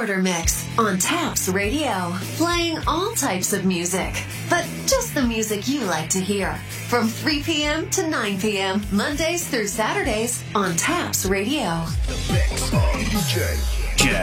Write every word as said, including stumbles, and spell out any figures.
Order Mix on Taps Radio, playing all types of music, but just the music you like to hear. From three p.m. to nine p.m., Mondays through Saturdays on Taps Radio. The mix on D J Jazz.